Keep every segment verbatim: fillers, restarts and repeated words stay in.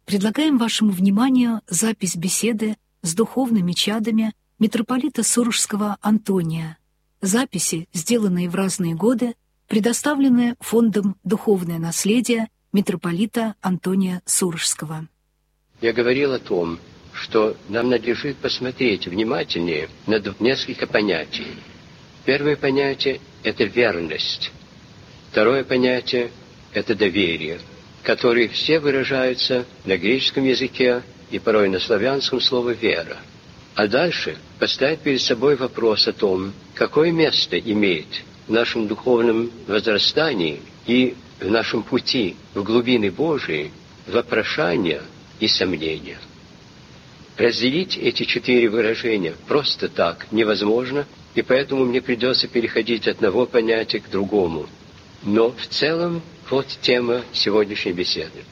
предлагаем вашему вниманию запись беседы с духовными чадами митрополита Сурожского Антония. Записи, сделанные в разные годы, предоставлены Фондом «Духовное наследие» митрополита Антония Сурожского. Я говорил о том, что нам надлежит посмотреть внимательнее на несколько понятий. Первое понятие – это верность. Второе понятие – это доверие, которые все выражаются на греческом языке и порой на славянском слове «вера». А дальше поставить перед собой вопрос о том, какое место имеет в нашем духовном возрастании и в нашем пути в глубины Божии вопрошания и сомнения. Разделить эти четыре выражения просто так невозможно, и поэтому мне придется переходить от одного понятия к другому. Но в целом вот тема сегодняшней беседы.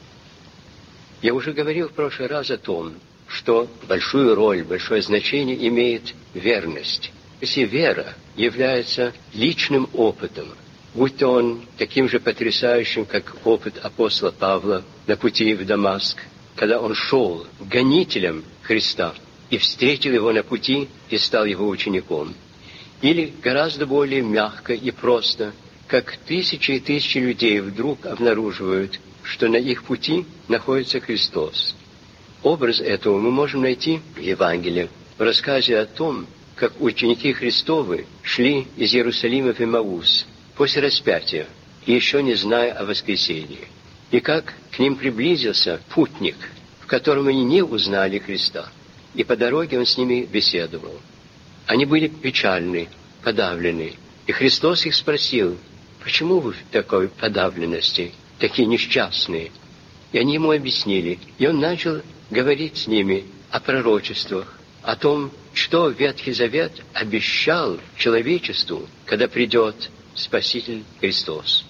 Я уже говорил в прошлый раз о том, что большую роль, большое значение имеет верность. Если вера является личным опытом, будь то он таким же потрясающим, как опыт апостола Павла на пути в Дамаск, когда он шел гонителем Христа и встретил его на пути и стал его учеником. Или гораздо более мягко и просто, как тысячи и тысячи людей вдруг обнаруживают, что на их пути находится Христос. Образ этого мы можем найти в Евангелии, в рассказе о том, как ученики Христовы шли из Иерусалима в Эмаус после распятия, еще не зная о воскресении, и как к ним приблизился путник, в котором они не узнали Христа, и по дороге он с ними беседовал. Они были печальны, подавлены, и Христос их спросил: «Почему вы в такой подавленности, такие несчастные?» И они ему объяснили, и он начал говорить с ними о пророчествах, о том, что Ветхий Завет обещал человечеству, когда придет Спаситель Христос.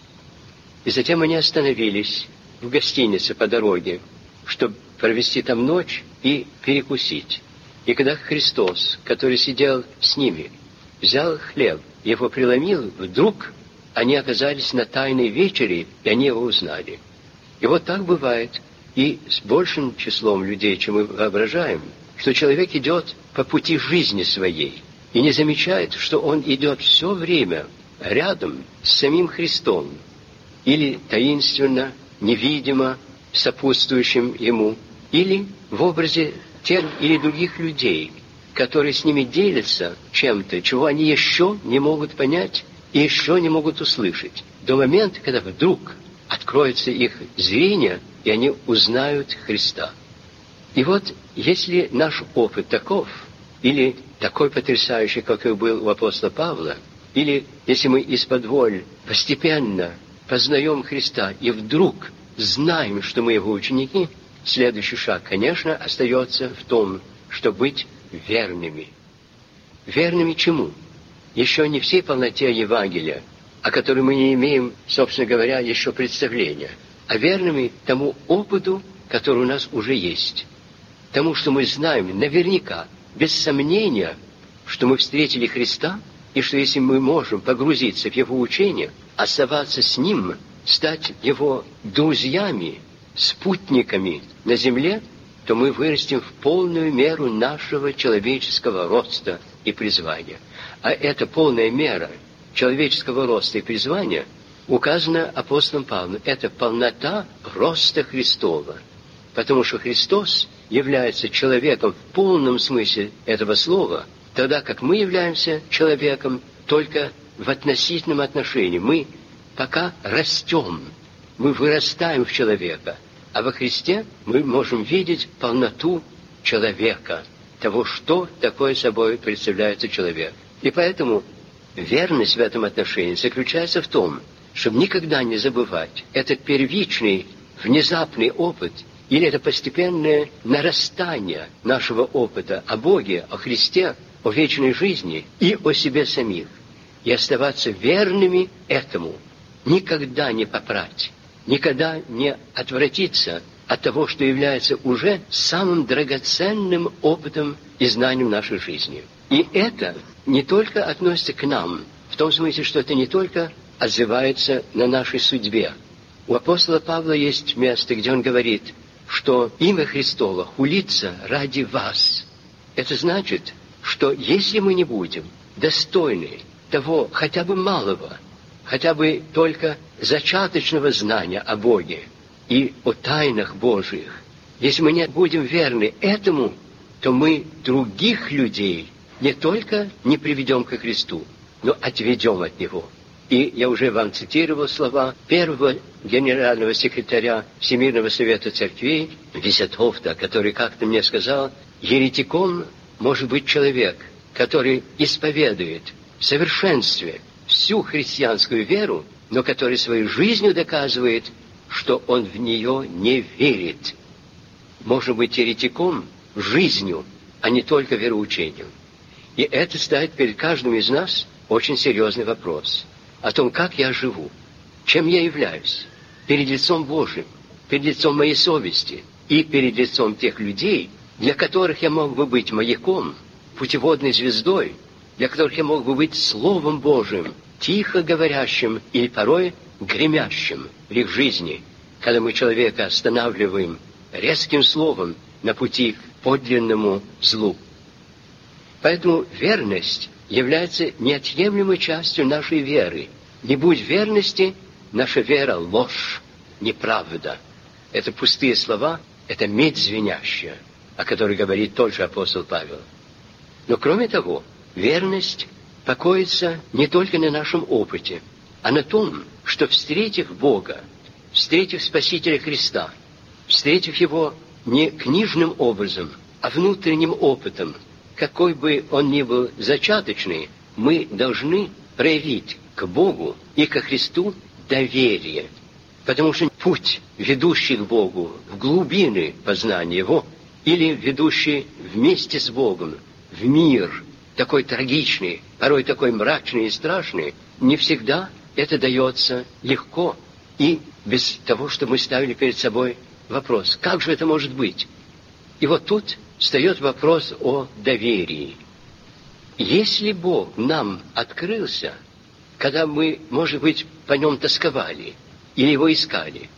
И затем они остановились в гостинице по дороге, чтобы провести там ночь и перекусить. И когда Христос, который сидел с ними, взял хлеб, его преломил, вдруг они оказались на тайной вечере, и они его узнали. И вот так бывает и с большим числом людей, чем мы воображаем, что человек идет по пути жизни своей и не замечает, что он идет все время рядом с самим Христом, или таинственно, невидимо сопутствующим ему, или в образе тех или других людей, которые с ними делятся чем-то, чего они еще не могут понять и еще не могут услышать, до момента, когда вдруг откроется их зрение, и они узнают Христа. И вот, если наш опыт таков, или такой потрясающий, какой был у апостола Павла, или если мы исподволь постепенно познаем Христа и вдруг знаем, что мы его ученики, следующий шаг, конечно, остается в том, чтобы быть верными. Верными чему? Еще не всей полноте Евангелия, о которой мы не имеем, собственно говоря, еще представления, а верными тому опыту, который у нас уже есть. Тому, что мы знаем наверняка, без сомнения, что мы встретили Христа, и что если мы можем погрузиться в Его учение, оставаться с Ним, стать Его друзьями, спутниками на земле, то мы вырастем в полную меру нашего человеческого роста и призвания. А эта полная мера человеческого роста и призвания указана апостолом Павлом. Это полнота роста Христова. Потому что Христос является человеком в полном смысле этого слова, тогда как мы являемся человеком только в относительном отношении. Мы пока растем, мы вырастаем в человека, а во Христе мы можем видеть полноту человека, того, что такое собой представляется человек. И поэтому верность в этом отношении заключается в том, чтобы никогда не забывать этот первичный, внезапный опыт, или это постепенное нарастание нашего опыта о Боге, о Христе, о вечной жизни и о себе самих. И оставаться верными этому, никогда не попрать, никогда не отвратиться от того, что является уже самым драгоценным опытом и знанием нашей жизни. И это не только относится к нам, в том смысле, что это не только отзывается на нашей судьбе. У апостола Павла есть место, где он говорит: что имя Христово хулится ради вас. Это значит, что если мы не будем достойны того хотя бы малого, хотя бы только зачаточного знания о Боге и о тайнах Божьих, если мы не будем верны этому, то мы других людей не только не приведем ко Христу, но отведем от Него. И я уже вам цитировал слова первого генерального секретаря Всемирного совета церквей Висетхофта, который как-то мне сказал: еретиком может быть человек, который исповедует в совершенстве всю христианскую веру, но который своей жизнью доказывает, что он в нее не верит. Может быть еретиком жизнью, а не только вероучением. И это ставит перед каждым из нас очень серьезный вопрос о том, как я живу, чем я являюсь перед лицом Божьим, перед лицом моей совести и перед лицом тех людей, для которых я мог бы быть маяком, путеводной звездой, для которых я мог бы быть Словом Божьим, тихо говорящим или порой гремящим в их жизни, когда мы человека останавливаем резким словом на пути к подлинному злу. Поэтому верность является неотъемлемой частью нашей веры. Не будь верности, наша вера — ложь, неправда. Это пустые слова, это медь звенящая, о которой говорит тот же апостол Павел. Но кроме того, верность покоится не только на нашем опыте, а на том, что, встретив Бога, встретив Спасителя Христа, встретив Его не книжным образом, а внутренним опытом, какой бы он ни был зачаточный, мы должны проявить к Богу и ко Христу доверие. Потому что путь, ведущий к Богу в глубины познания Его, или ведущий вместе с Богом в мир, такой трагичный, порой такой мрачный и страшный, не всегда это дается легко и без того, чтобы мы ставили перед собой вопрос: как же это может быть? И вот тут встает вопрос о доверии. Если Бог нам открылся, когда мы, может быть, по Нем тосковали или Его искали,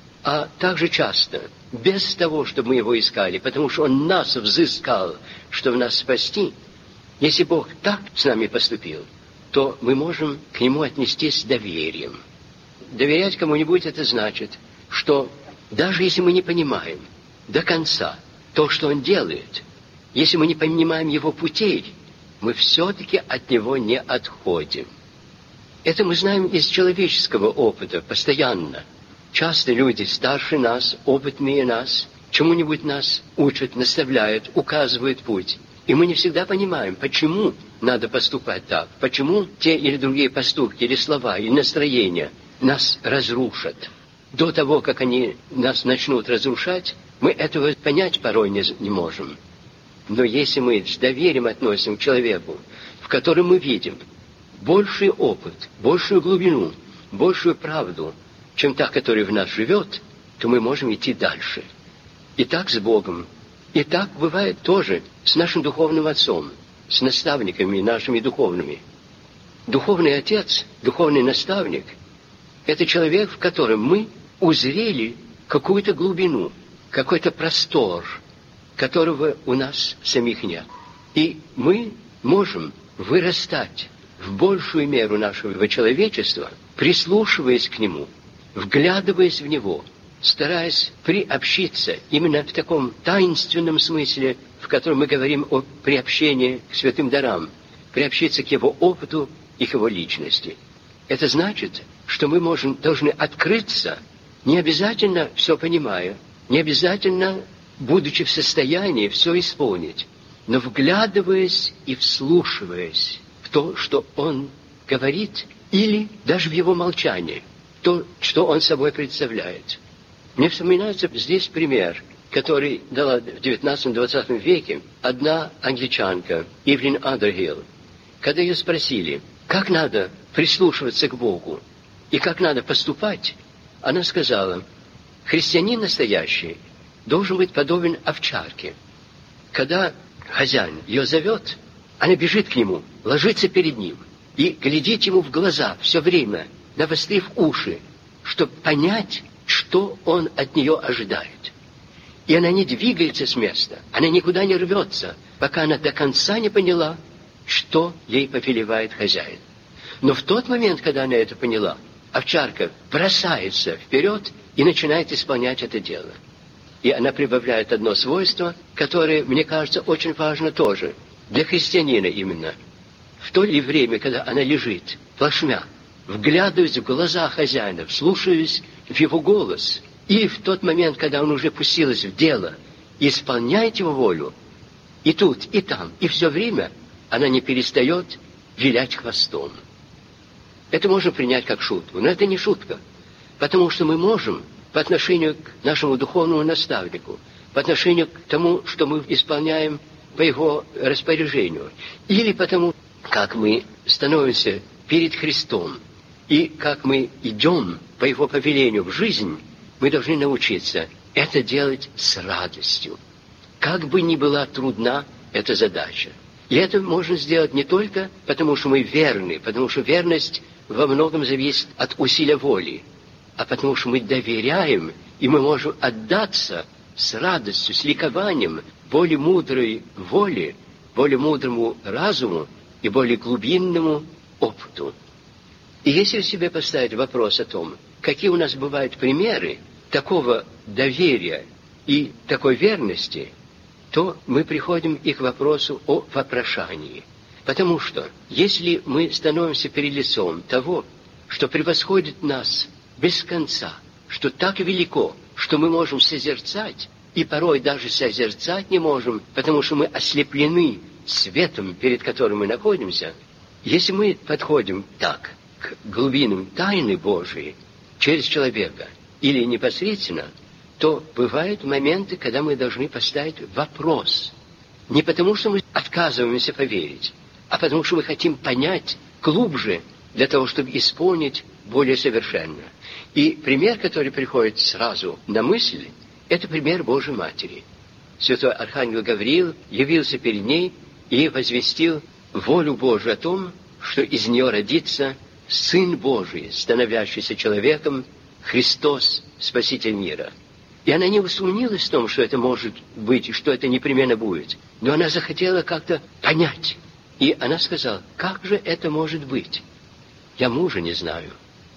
а также часто без того, чтобы мы Его искали, потому что Он нас взыскал, чтобы нас спасти, если Бог так с нами поступил, то мы можем к Нему отнестись с доверием. Доверять кому-нибудь — это значит, что даже если мы не понимаем до конца то, что Он делает, если мы не понимаем Его путей, мы все-таки от Него не отходим. Это мы знаем из человеческого опыта постоянно. Часто люди старше нас, опытнее нас, чему-нибудь нас учат, наставляют, указывают путь. И мы не всегда понимаем, почему надо поступать так, почему те или другие поступки, или слова, или настроения нас разрушат. До того, как они нас начнут разрушать, мы этого понять порой не, не можем. Но если мы с доверием относимся к человеку, в котором мы видим больший опыт, большую глубину, большую правду, чем та, которая в нас живет, то мы можем идти дальше. И так с Богом. И так бывает тоже с нашим духовным отцом, с наставниками нашими духовными. Духовный отец, духовный наставник — это человек, в котором мы узрели какую-то глубину, какой-то простор, которого у нас самих нет. И мы можем вырастать в большую меру нашего человечества, прислушиваясь к Нему, вглядываясь в Него, стараясь приобщиться именно в таком таинственном смысле, в котором мы говорим о приобщении к святым дарам, приобщиться к Его опыту и к Его личности. Это значит, что мы можем, должны открыться, не обязательно все понимая, не обязательно, будучи в состоянии все исполнить, но вглядываясь и вслушиваясь в то, что Он говорит, или даже в Его молчании, то, что Он собой представляет. Мне вспоминается здесь пример, который дала в девятнадцатом-двадцатом веке одна англичанка, Ивлин Андерхилл. Когда ее спросили, как надо прислушиваться к Богу и как надо поступать, она сказала: христианин настоящий должен быть подобен овчарке. Когда хозяин ее зовет, она бежит к нему, ложится перед ним и глядит ему в глаза все время, навострив уши, чтобы понять, что он от нее ожидает. И она не двигается с места, она никуда не рвется, пока она до конца не поняла, что ей повелевает хозяин. Но в тот момент, когда она это поняла, овчарка бросается вперед и начинает исполнять это дело. И она прибавляет одно свойство, которое, мне кажется, очень важно тоже, для христианина именно. В то ли время, когда она лежит, плашмя, вглядываясь в глаза хозяина, вслушиваясь в его голос, и в тот момент, когда он уже пустилась в дело, исполняет его волю, и тут, и там, и все время она не перестает вилять хвостом. Это можно принять как шутку, но это не шутка, потому что мы можем по отношению к нашему духовному наставнику, по отношению к тому, что мы исполняем по его распоряжению, или потому, как мы становимся перед Христом, и как мы идем по его повелению в жизнь, мы должны научиться это делать с радостью. Как бы ни была трудна эта задача. И это можно сделать не только потому, что мы верны, потому что верность во многом зависит от усилия воли, а потому что мы доверяем, и мы можем отдаться с радостью, с ликованием более мудрой воле, более мудрому разуму и более глубинному опыту. И если себе поставить вопрос о том, какие у нас бывают примеры такого доверия и такой верности, то мы приходим и к вопросу о вопрошании. Потому что, если мы становимся перед лицом того, что превосходит нас без конца, что так велико, что мы можем созерцать, и порой даже созерцать не можем, потому что мы ослеплены светом, перед которым мы находимся, если мы подходим так к глубинам тайны Божией через человека или непосредственно, то бывают моменты, когда мы должны поставить вопрос. Не потому, что мы отказываемся поверить, а потому, что мы хотим понять глубже для того, чтобы исполнить более совершенно. И пример, который приходит сразу на мысль, это пример Божьей Матери. Святой Архангел Гавриил явился перед ней и возвестил волю Божию о том, что из нее родится Сын Божий, становящийся человеком, Христос, Спаситель мира. И она не усомнилась в том, что это может быть, и что это непременно будет. Но она захотела как-то понять. И она сказала, как же это может быть? Я мужа не знаю.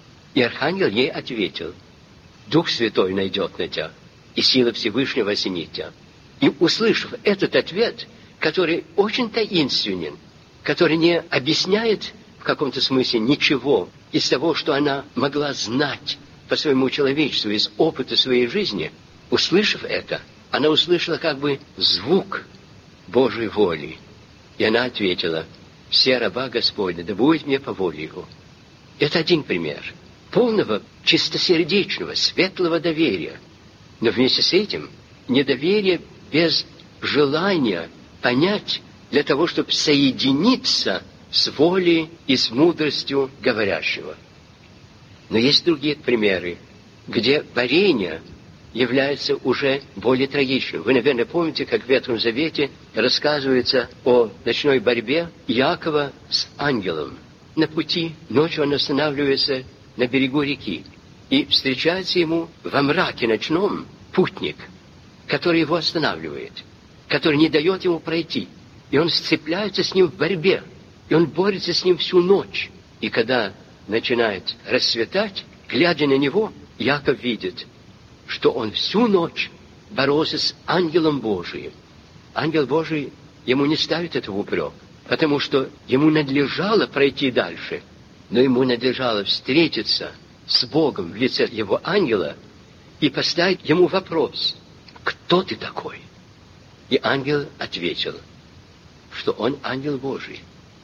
И Архангел ей ответил, Дух Святой найдет на тебя, и сила Всевышнего осенит тебя. И услышав этот ответ, который очень таинственен, который не объясняет в каком-то смысле ничего из того, что она могла знать по своему человечеству, из опыта своей жизни, услышав это, она услышала как бы звук Божьей воли. И она ответила, «Все раба Господня, да будет мне по воле Его». Это один пример полного, чистосердечного, светлого доверия. Но вместе с этим недоверие без желания понять для того, чтобы соединиться с волей и с мудростью говорящего. Но есть другие примеры, где борение является уже более трагичным. Вы, наверное, помните, как в Ветхом Завете рассказывается о ночной борьбе Иакова с ангелом. На пути ночью он останавливается на берегу реки, и встречается ему во мраке ночном путник, который его останавливает, который не дает ему пройти. И он сцепляется с ним в борьбе, и он борется с ним всю ночь. И когда начинает расцветать, глядя на него, Иаков видит, что он всю ночь боролся с ангелом Божиим. Ангел Божий ему не ставит этого в упрек, потому что ему надлежало пройти дальше, но ему надлежало встретиться с Богом в лице его ангела и поставить ему вопрос, кто ты такой? И ангел ответил, что он ангел Божий.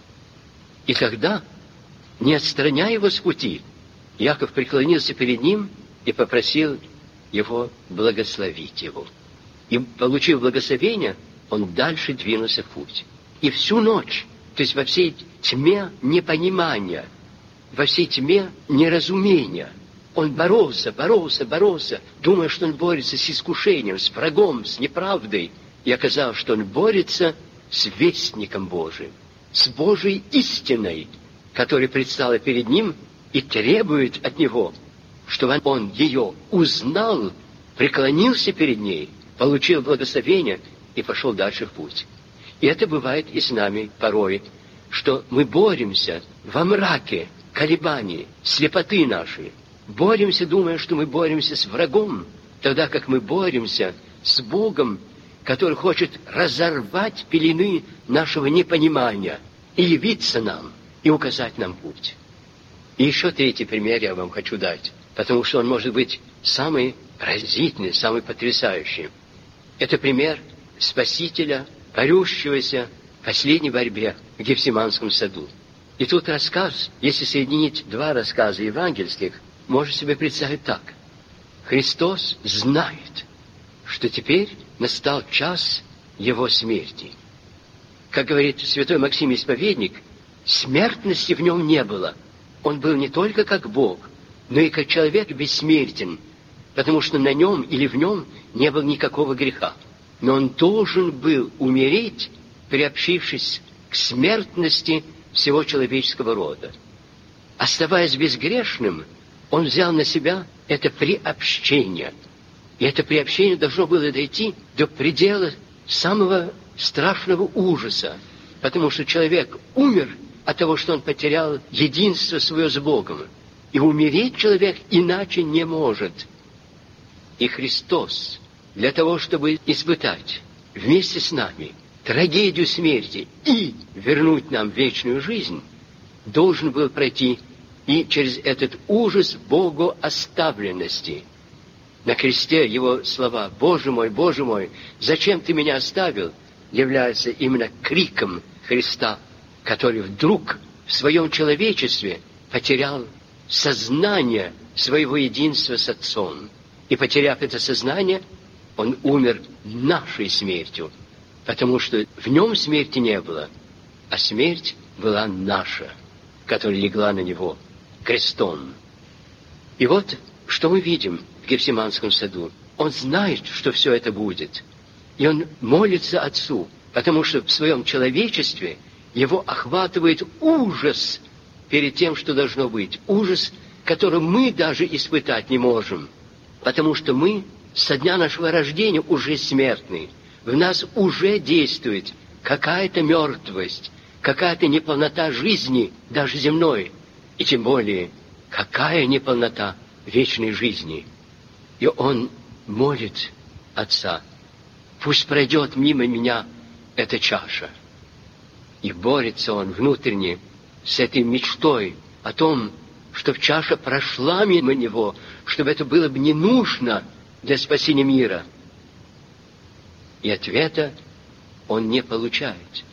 И тогда, не отстраняя его с пути, Иаков преклонился перед ним и попросил его благословить его. И, получив благословение, он дальше двинулся в путь. И всю ночь, то есть во всей тьме непонимания, во всей тьме неразумения, он боролся, боролся, боролся, думая, что он борется с искушением, с врагом, с неправдой. И оказалось, что он борется с вестником Божиим, с Божьей истиной, которая предстала перед ним и требует от него, чтобы он ее узнал, преклонился перед ней получил благословение и пошел дальше в путь. И это бывает и с нами порой, что мы боремся во мраке колебаний, слепоты нашей. Боремся, думая, что мы боремся с врагом, тогда как мы боремся с Богом, который хочет разорвать пелены нашего непонимания и явиться нам, и указать нам путь. И еще третий пример я вам хочу дать, потому что он может быть самый разительный, самый потрясающий. Это пример Спасителя, борющегося в последней борьбе в Гефсиманском саду. И тут рассказ, если соединить два рассказа евангельских, можно себе представить так. Христос знает, что теперь настал час Его смерти. Как говорит святой Максим Исповедник, смертности в Нем не было. Он был не только как Бог, но и как человек бессмертен, потому что на Нем или в Нем не было никакого греха. Но Он должен был умереть, приобщившись к смертности всего человеческого рода. Оставаясь безгрешным, Он взял на себя это приобщение. И это приобщение должно было дойти до предела самого страшного ужаса, потому что человек умер от того, что он потерял единство свое с Богом. И умереть человек иначе не может. И Христос для того, чтобы испытать вместе с нами трагедию смерти и вернуть нам вечную жизнь, должен был пройти и через этот ужас Богу оставленности. На кресте Его слова «Боже мой, Боже мой, зачем Ты меня оставил?» являются именно криком Христа, который вдруг в своем человечестве потерял сознание своего единства с Отцом. И, потеряв это сознание, Он умер нашей смертью, потому что в Нем смерти не было, а смерть была наша, которая легла на Него крестом. И вот, что мы видим в Гефсиманском саду. Он знает, что все это будет. И он молится Отцу, потому что в своем человечестве его охватывает ужас перед тем, что должно быть. Ужас, который мы даже испытать не можем. Потому что мы со дня нашего рождения уже смертны. В нас уже действует какая-то мертвость, какая-то неполнота жизни, даже земной. И тем более, какая неполнота вечной жизни. И он молит Отца: пусть пройдет мимо меня эта чаша. И борется он внутренне с этой мечтой о том, чтобы чаша прошла мимо него, чтобы это было бы не нужно для спасения мира. И ответа он не получает.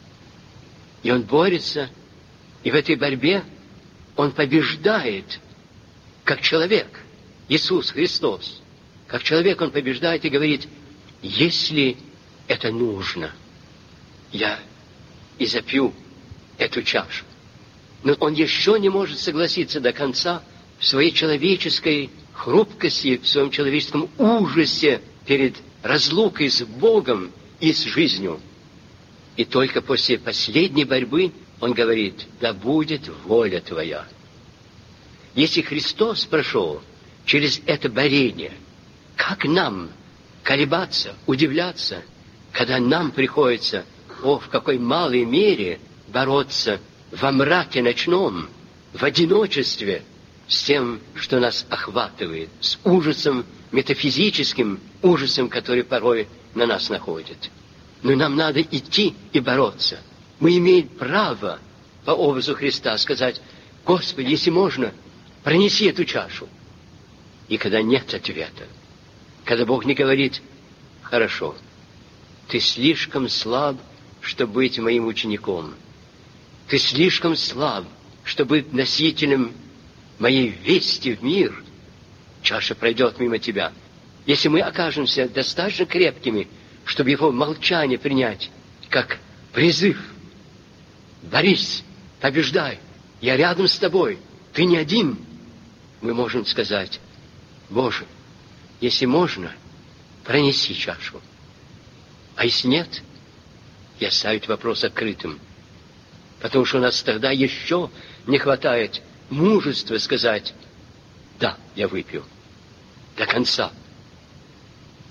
И он борется, и в этой борьбе он побеждает, как человек, Иисус Христос. Как человек он побеждает и говорит: если это нужно, я и запью эту чашу. Но он еще не может согласиться до конца в своей человеческой хрупкости, в своем человеческом ужасе перед разлукой с Богом и с жизнью. И только после последней борьбы он говорит: да будет воля Твоя. Если Христос прошел через это борение, как нам колебаться, удивляться, когда нам приходится, о, в какой малой мере бороться во мраке ночном, в одиночестве с тем, что нас охватывает, с ужасом метафизическим, ужасом, который порой на нас находит. Но нам надо идти и бороться. Мы имеем право по образу Христа сказать: Господи, если можно, пронеси эту чашу. И когда нет ответа, когда Бог не говорит: хорошо, ты слишком слаб, чтобы быть моим учеником. Ты слишком слаб, чтобы быть носителем моей вести в мир. Чаша пройдет мимо тебя. Если мы окажемся достаточно крепкими, чтобы его молчание принять, как призыв: борись, побеждай, я рядом с тобой, ты не один, мы можем сказать: Боже, если можно, пронеси чашу. А если нет, и оставить вопрос открытым. Потому что у нас тогда еще не хватает мужества сказать: да, я выпью до конца.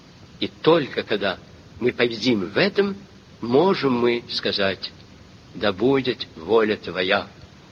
И только когда мы победим в этом, можем мы сказать: «Да будет воля Твоя».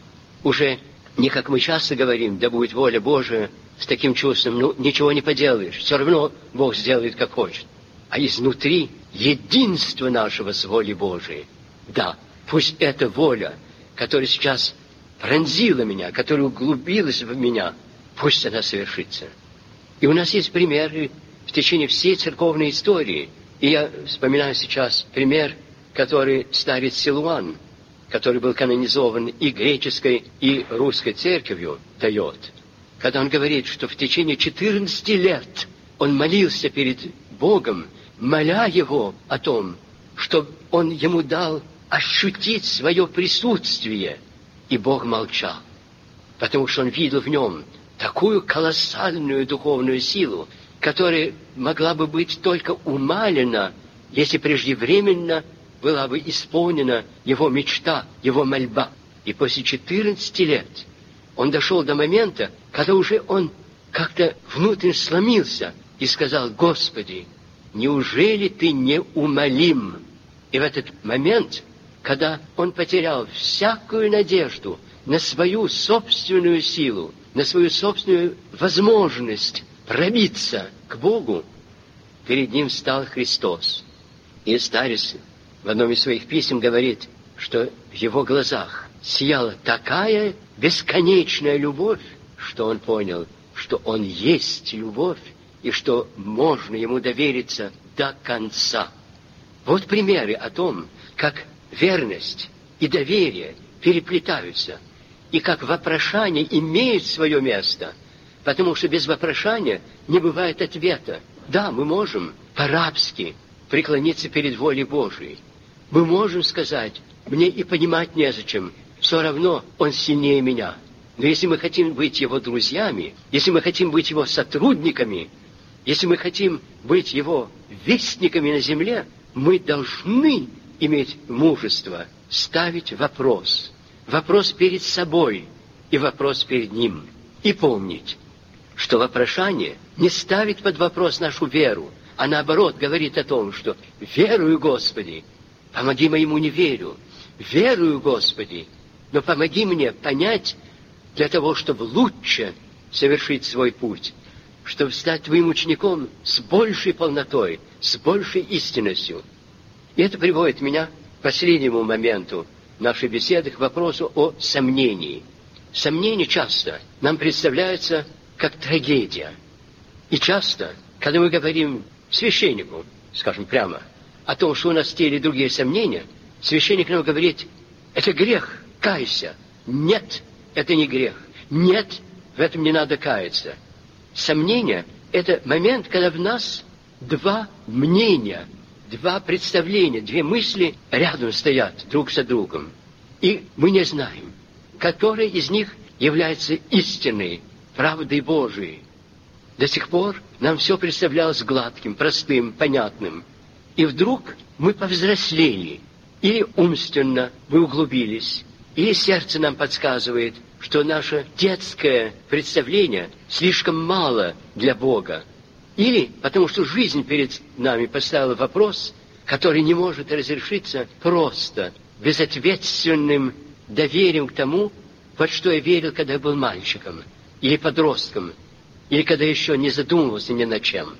Уже не как мы часто говорим: «Да будет воля Божия», с таким чувством: ну, ничего не поделаешь, все равно Бог сделает, как хочет. А изнутри единство нашего с волей Божией. Да, пусть эта воля, которая сейчас пронзила меня, которая углубилась в меня, пусть она совершится. И у нас есть примеры в течение всей церковной истории. И я вспоминаю сейчас пример, который старец Силуан, который был канонизован и греческой, и русской церковью, дает. Когда он говорит, что в течение четырнадцати лет он молился перед Богом, моля Его о том, чтобы Он ему дал ощутить свое присутствие. И Бог молчал, потому что Он видел в нем такую колоссальную духовную силу, которая могла бы быть только умалена, если преждевременно была бы исполнена его мечта, его мольба. И после четырнадцати лет он дошел до момента, когда уже он как-то внутренне сломился и сказал: «Господи, неужели Ты неумолим?» И в этот момент, когда он потерял всякую надежду на свою собственную силу, на свою собственную возможность пробиться к Богу, перед ним стал Христос. И старец в одном из своих писем говорит, что в его глазах сияла такая бесконечная любовь, что он понял, что он есть любовь, и что можно ему довериться до конца. Вот примеры о том, как верность и доверие переплетаются, и как вопрошание имеет свое место, потому что без вопрошания не бывает ответа. Да, мы можем по-рабски преклониться перед волей Божией. Мы можем сказать: мне и понимать незачем, все равно Он сильнее меня. Но если мы хотим быть Его друзьями, если мы хотим быть Его сотрудниками, если мы хотим быть Его вестниками на земле, мы должны иметь мужество ставить вопрос. Вопрос перед собой и вопрос перед Ним. И помнить, что вопрошание не ставит под вопрос нашу веру, а наоборот говорит о том, что «верую, Господи, помоги моему неверию, верую, Господи, но помоги мне понять для того, чтобы лучше совершить свой путь, чтобы стать Твоим учеником с большей полнотой, с большей истинностью». И это приводит меня к последнему моменту нашей беседы, к вопросу о сомнении. Сомнение часто нам представляется как трагедия. И часто, когда мы говорим священнику, скажем прямо, о том, что у нас те или другие сомнения, священник нам говорит: это грех, кайся. Нет, это не грех. Нет, в этом не надо каяться. Сомнение – это момент, когда в нас два мнения, два представления, две мысли рядом стоят друг за другом. И мы не знаем, которая из них является истинной, правдой Божией. До сих пор нам все представлялось гладким, простым, понятным. И вдруг мы повзрослели, или умственно мы углубились, или сердце нам подсказывает, что наше детское представление слишком мало для Бога. Или потому что жизнь перед нами поставила вопрос, который не может разрешиться просто, безответственным доверием к тому, во что я верил, когда я был мальчиком, или подростком, или когда еще не задумывался ни над чем.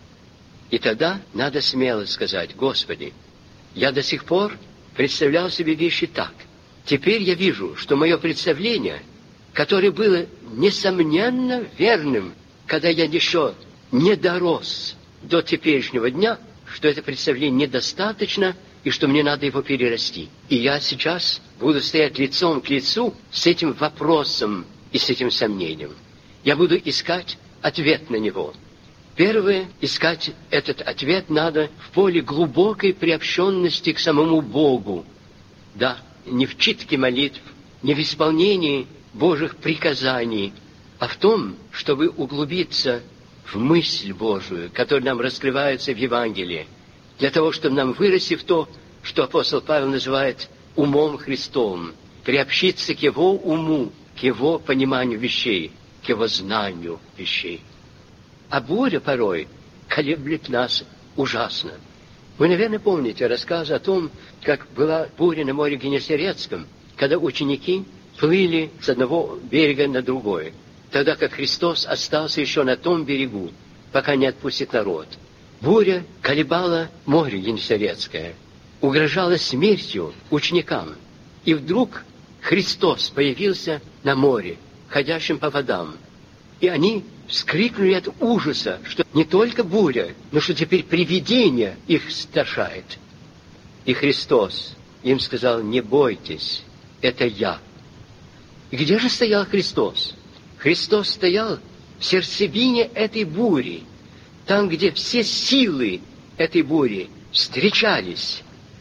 И тогда надо смело сказать: Господи, я до сих пор представлял себе вещи так. Теперь я вижу, что мое представление, которое было несомненно верным, когда я еще не дорос до теперешнего дня, что это представление недостаточно и что мне надо его перерасти. И я сейчас буду стоять лицом к лицу с этим вопросом и с этим сомнением. Я буду искать ответ на него. Первое, искать этот ответ надо в поле глубокой приобщенности к самому Богу. Да, не в читке молитв, не в исполнении Божьих приказаний, а в том, чтобы углубиться в мысль Божию, которая нам раскрывается в Евангелии, для того, чтобы нам вырасти в то, что апостол Павел называет умом Христовым, приобщиться к Его уму, к Его пониманию вещей, к Его знанию вещей. А буря порой колеблет нас ужасно. Вы, наверное, помните рассказ о том, как была буря на море Генесарецком, когда ученики плыли с одного берега на другой, тогда как Христос остался еще на том берегу, пока не отпустит народ. Буря колебала море Генесарецкое, угрожала смертью ученикам. И вдруг Христос появился на море, ходящим по водам. И они вскрикнули от ужаса, что не только буря, но что теперь привидение их страшает. И Христос им сказал: не бойтесь, это я. И где же стоял Христос? Христос стоял в сердцевине этой бури, там, где все силы этой бури встречались.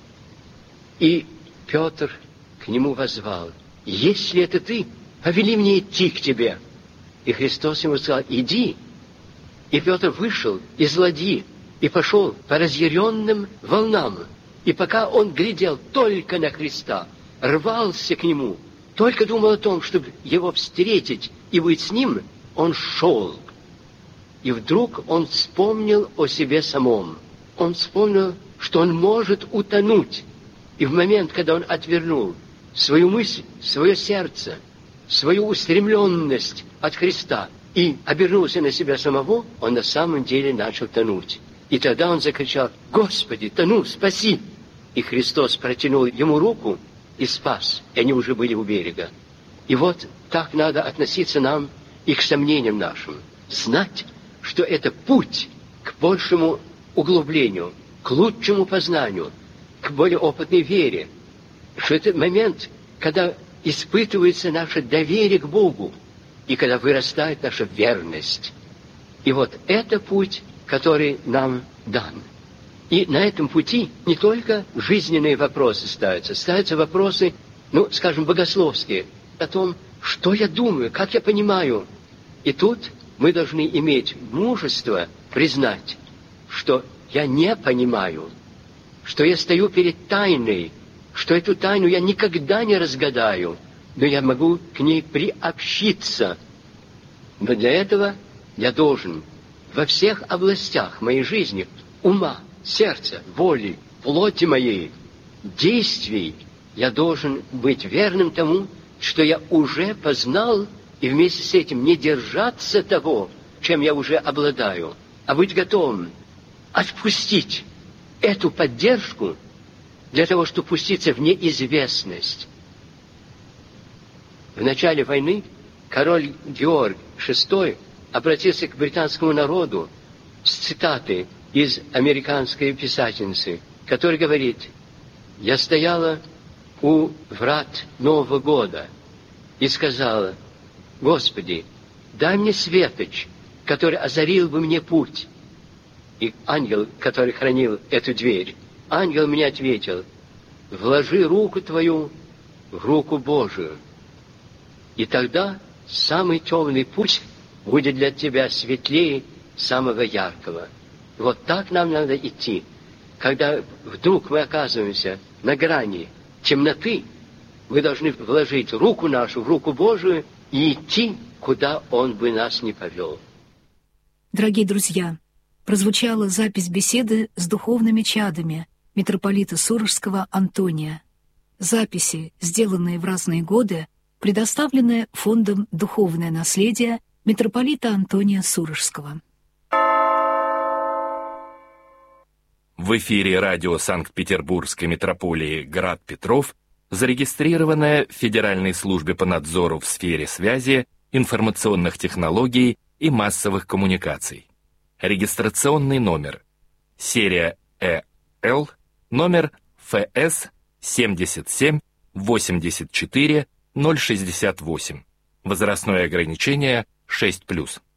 И Петр к нему воззвал: если это ты, повели мне идти к тебе. И Христос ему сказал: иди. И Петр вышел из ладьи и пошел по разъяренным волнам. И пока он глядел только на Христа, рвался к нему, только думал о том, чтобы его встретить и быть с ним, он шел. И вдруг он вспомнил о себе самом. Он вспомнил, что он может утонуть. И в момент, когда он отвернул свою мысль, свое сердце, свою устремленность от Христа и обернулся на себя самого, он на самом деле начал тонуть. И тогда он закричал: «Господи, тону, спаси!» И Христос протянул ему руку и спас, и они уже были у берега. И вот так надо относиться нам и к сомнениям нашим. Знать, что это путь к большему углублению, к лучшему познанию, к более опытной вере. Что это момент, когда испытывается наше доверие к Богу, и когда вырастает наша верность. И вот это путь, который нам дан. И на этом пути не только жизненные вопросы ставятся, ставятся вопросы, ну, скажем, богословские, о том, что я думаю, как я понимаю. И тут мы должны иметь мужество признать, что я не понимаю, что я стою перед тайной, что эту тайну я никогда не разгадаю, но я могу к ней приобщиться. Но для этого я должен во всех областях моей жизни, ума, сердца, воли, плоти моей, действий, я должен быть верным тому, что я уже познал, и вместе с этим не держаться того, чем я уже обладаю, а быть готовым отпустить эту поддержку для того, чтобы пуститься в неизвестность. В начале войны король Георг шестой обратился к британскому народу с цитатой из американской писательницы, которая говорит: «Я стояла у врат Нового года и сказала: Господи, дай мне светоч, который озарил бы мне путь». И ангел, который хранил эту дверь, ангел мне ответил: «Вложи руку твою в руку Божию, и тогда самый темный путь будет для тебя светлее самого яркого». Вот так нам надо идти. Когда вдруг мы оказываемся на грани темноты, мы должны вложить руку нашу в руку Божию и идти, куда Он бы нас не повел. Дорогие друзья, прозвучала запись беседы с духовными чадами митрополита Сурожского Антония. Записи, сделанные в разные годы, предоставлены Фондом «Духовное наследие» митрополита Антония Сурожского. В эфире радио Санкт-Петербургской митрополии «Град Петров» зарегистрированная в Федеральной службе по надзору в сфере связи, информационных технологий и массовых коммуникаций. Регистрационный номер. Серия Э Л, номер Ф С семьдесят семь восемьдесят четыре ноль шестьдесят восемь. Возрастное ограничение шесть плюс.